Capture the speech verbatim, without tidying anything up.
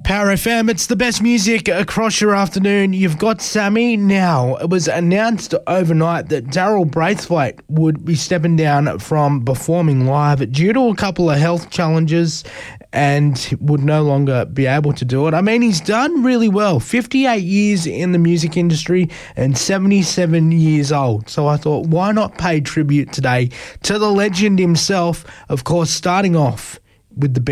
Power F M, it's the best music across your afternoon. You've got Sammy. Now, it was announced overnight that Daryl Braithwaite would be stepping down from performing live due to a couple of health challenges and would no longer be able to do it. I mean, he's done really well. fifty-eight years in the music industry and seventy-seven years old. So I thought, why not pay tribute today to the legend himself? Of course, starting off with the band.